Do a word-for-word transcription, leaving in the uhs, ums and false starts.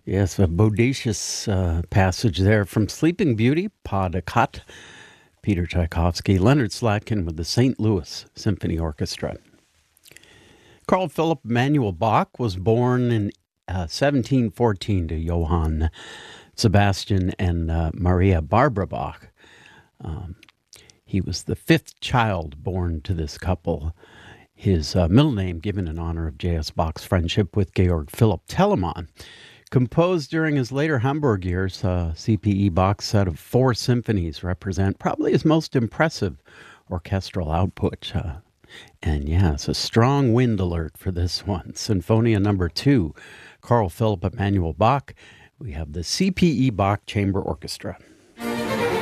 Yes, a bodacious uh, passage there from Sleeping Beauty, Pas de Quatre, Peter Tchaikovsky, Leonard Slatkin with the Saint Louis Symphony Orchestra. Carl Philipp Emanuel Bach was born in uh, seventeen fourteen to Johann Sebastian and uh, Maria Barbara Bach. Um, he was the fifth child born to this couple. His uh, middle name given in honor of J S. Bach's friendship with Georg Philipp Telemann. Composed during his later Hamburg years, uh, C P E Bach's set of four symphonies represent probably his most impressive orchestral output. Uh, and yeah, it's a strong wind alert for this one. Sinfonia number two, Carl Philipp Emanuel Bach. We have the C P E Bach Chamber Orchestra.